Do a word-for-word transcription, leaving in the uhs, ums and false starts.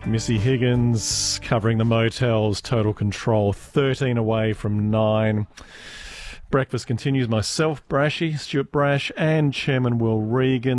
Missy Higgins covering the Motels, Total Control, thirteen away from nine. Breakfast continues. Myself, Brashy, Stuart Brash, and Chairman Will Regan.